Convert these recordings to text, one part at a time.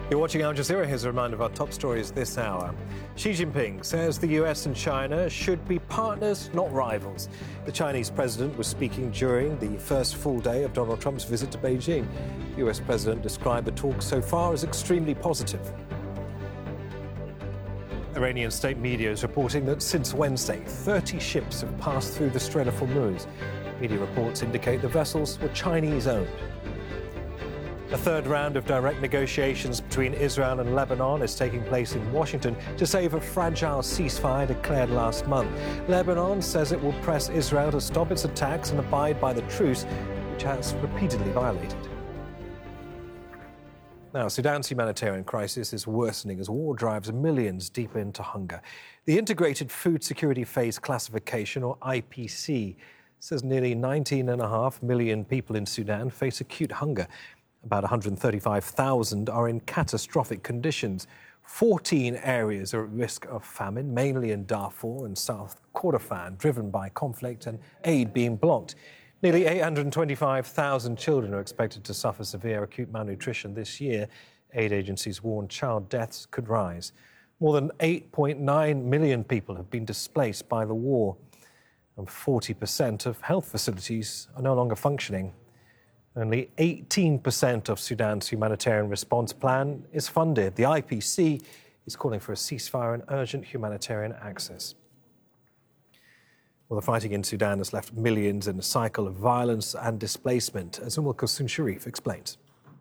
You're watching Al Jazeera. Here's a reminder of our top stories this hour. Xi Jinping says the US and China should be partners, not rivals. The Chinese president was speaking during the first full day of Donald Trump's visit to Beijing. The US president described the talks so far as extremely positive. Iranian state media is reporting that since Wednesday, 30 ships have passed through the Strait of Hormuz. Media reports indicate the vessels were Chinese-owned. A third round of direct negotiations between Israel and Lebanon is taking place in Washington to save a fragile ceasefire declared last month. Lebanon says it will press Israel to stop its attacks and abide by the truce, which has repeatedly violated. Now, Sudan's humanitarian crisis is worsening as war drives millions deeper into hunger. The Integrated Food Security Phase Classification, or IPC, says nearly 19.5 million people in Sudan face acute hunger. About 135,000 are in catastrophic conditions. 14 areas are at risk of famine, mainly in Darfur and South Kordofan, driven by conflict and aid being blocked. Nearly 825,000 children are expected to suffer severe acute malnutrition this year. Aid agencies warn child deaths could rise. More than 8.9 million people have been displaced by the war, and 40% of health facilities are no longer functioning. Only 18% of Sudan's humanitarian response plan is funded. The IPC is calling for a ceasefire and urgent humanitarian access. Well, the fighting in Sudan has left millions in a cycle of violence and displacement, as Kulsum Sharif explains.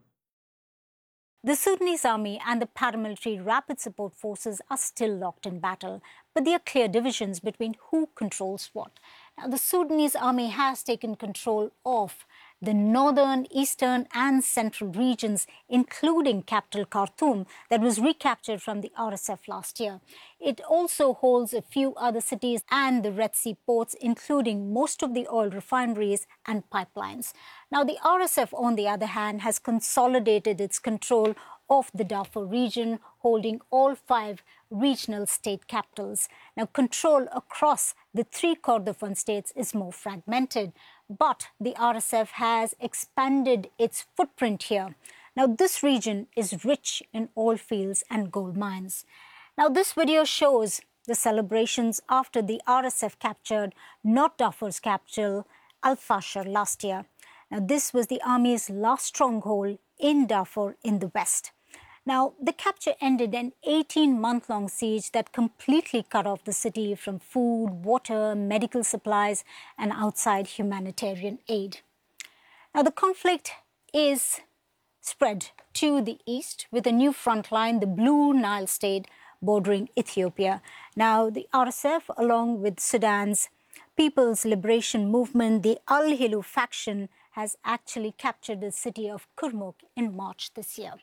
The Sudanese army and the paramilitary rapid support forces are still locked in battle, but there are clear divisions between who controls what. Now, the Sudanese army has taken control of the northern, eastern and central regions, including capital Khartoum, that was recaptured from the RSF last year. It also holds a few other cities and the Red Sea ports, including most of the oil refineries and pipelines. Now, the RSF, on the other hand, has consolidated its control of the Darfur region, holding all 5 regional state capitals. Now, control across the 3 Kordofan states is more fragmented, but the RSF has expanded its footprint here. Now, this region is rich in oil fields and gold mines. Now, this video shows the celebrations after the RSF captured North Darfur's capital, Al Fasher, last year. Now, this was the army's last stronghold in Darfur in the west. Now, the capture ended an 18-month-long siege that completely cut off the city from food, water, medical supplies, and outside humanitarian aid. Now, the conflict is spread to the east with a new front line, the Blue Nile state bordering Ethiopia. Now, the RSF, along with Sudan's People's Liberation Movement, the Al-Hilu faction, has actually captured the city of Kurmuk in March this year.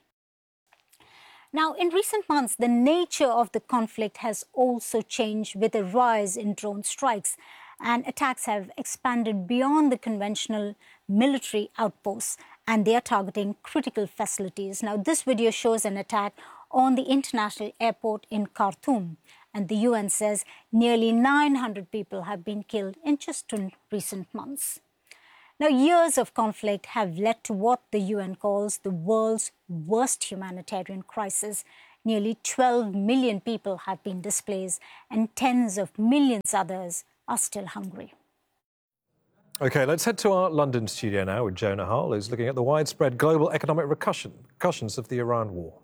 Now, in recent months, the nature of the conflict has also changed with a rise in drone strikes, and attacks have expanded beyond the conventional military outposts, and they are targeting critical facilities. Now, this video shows an attack on the international airport in Khartoum, and the UN says nearly 900 people have been killed in just 2 recent months. Now, years of conflict have led to what the UN calls the world's worst humanitarian crisis. Nearly 12 million people have been displaced, and tens of millions others are still hungry. OK, let's head to our London studio now with Jonah Hull, who's looking at the widespread global economic repercussions of the Iran war.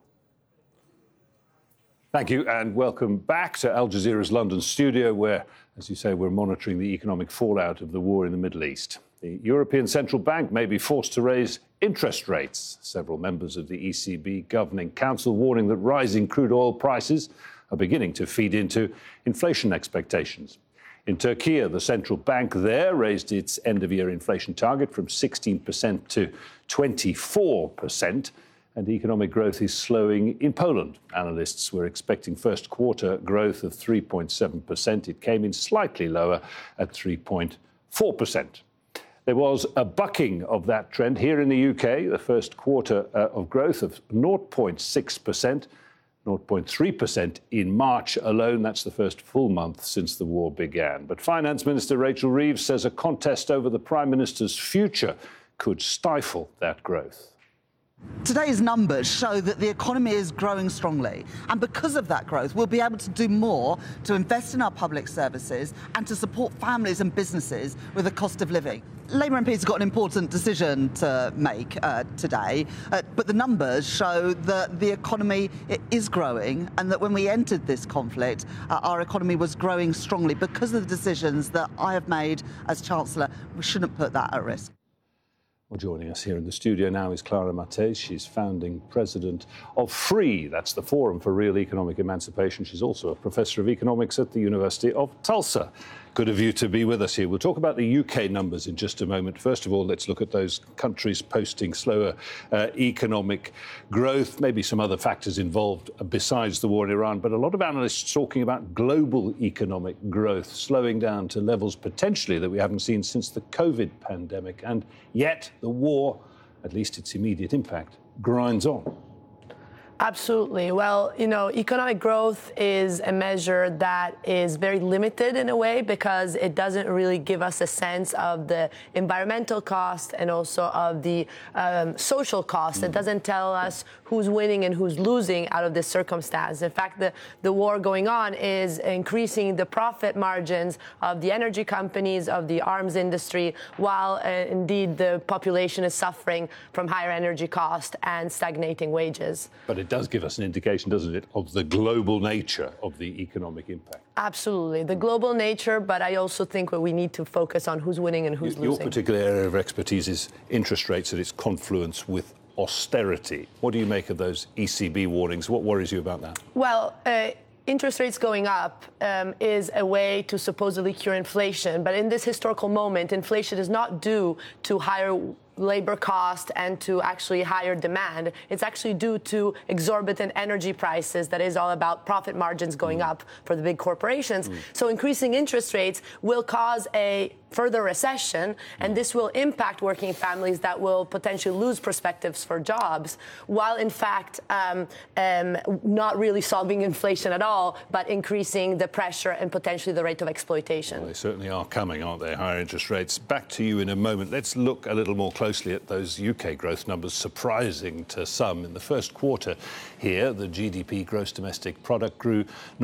Thank you, and welcome back to Al Jazeera's London studio, where, as you say, we're monitoring the economic fallout of the war in the Middle East. The European Central Bank may be forced to raise interest rates. Several members of the ECB Governing Council warning that rising crude oil prices are beginning to feed into inflation expectations. In Turkey, the central bank there raised its end-of-year inflation target from 16% to 24%, and economic growth is slowing in Poland. Analysts were expecting first-quarter growth of 3.7%. It came in slightly lower at 3.4%. There was a bucking of that trend here in the UK, the first quarter of growth of 0.6%, 0.3% in March alone. That's the first full month since the war began. But Finance Minister Rachel Reeves says a contest over the Prime Minister's future could stifle that growth. Today's numbers show that the economy is growing strongly, and because of that growth, we'll be able to do more to invest in our public services and to support families and businesses with the cost of living. Labour MPs have got an important decision to make today, but the numbers show that the economy is growing and that when we entered this conflict, our economy was growing strongly. Because of the decisions that I have made as Chancellor, we shouldn't put that at risk. Well, joining us here in the studio now is Clara Matthys. She's founding president of FREE. That's the Forum for Real Economic Emancipation. She's also a professor of economics at the University of Tulsa. Good of you to be with us here. We'll talk about the UK numbers in just a moment. First of all, let's look at those countries posting slower economic growth, maybe some other factors involved besides the war in Iran. But a lot of analysts talking about global economic growth slowing down to levels potentially that we haven't seen since the COVID pandemic. And yet the war, at least its immediate impact, grinds on. Absolutely. Well, economic growth is a measure that is very limited in a way because it doesn't really give us a sense of the environmental cost and also of the social cost. It doesn't tell us who's winning and who's losing out of this circumstance. In fact, the war going on is increasing the profit margins of the energy companies, of the arms industry, while indeed the population is suffering from higher energy costs and stagnating wages. But it does give us an indication, doesn't it, of the global nature of the economic impact. Absolutely. The global nature, but I also think we need to focus on who's winning and who's losing. Your particular area of expertise is interest rates and its confluence with austerity. What do you make of those ECB warnings? What worries you about that? Well, interest rates going up is a way to supposedly cure inflation. But in this historical moment, inflation is not due to higher labor cost and to actually higher demand. It's actually due to exorbitant energy prices that is all about profit margins going up for the big corporations. So increasing interest rates will cause a further recession, and this will impact working families that will potentially lose perspectives for jobs, while in fact not really solving inflation at all, but increasing the pressure and potentially the rate of exploitation. Well, they certainly are coming, aren't they, higher interest rates? Back to you in a moment. Let's look a little more closely at those UK growth numbers, surprising to some. In the first quarter here, the GDP, gross domestic product, grew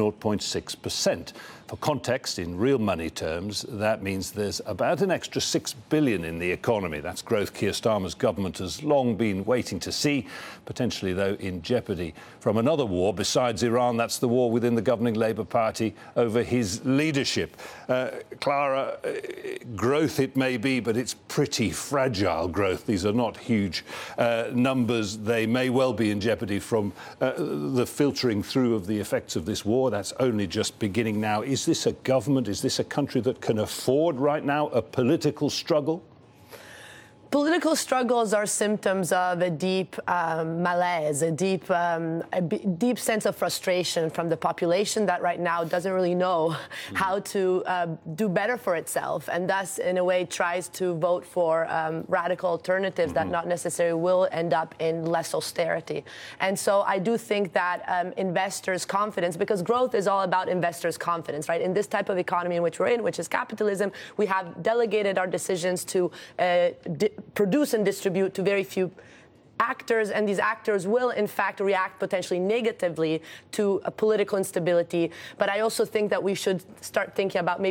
0.6%. For context, in real money terms, that means there's about an extra $6 billion in the economy. That's growth Keir Starmer's government has long been waiting to see, potentially, though, in jeopardy from another war besides Iran. That's the war within the governing Labour Party over his leadership. Clara, growth it may be, but it's pretty fragile growth. These are not huge numbers. They may well be in jeopardy from the filtering through of the effects of this war. That's only just beginning now. Is this a government, is this a country that can afford right now a political struggle? Political struggles are symptoms of a deep malaise, a deep sense of frustration from the population that right now doesn't really know how to do better for itself, and thus, in a way, tries to vote for radical alternatives that not necessarily will end up in less austerity. And so I do think that investors' confidence, because growth is all about investors' confidence, right? In this type of economy in which we're in, which is capitalism, we have delegated our decisions to produce and distribute to very few actors, and these actors will, in fact, react potentially negatively to a political instability. But I also think that we should start thinking about maybe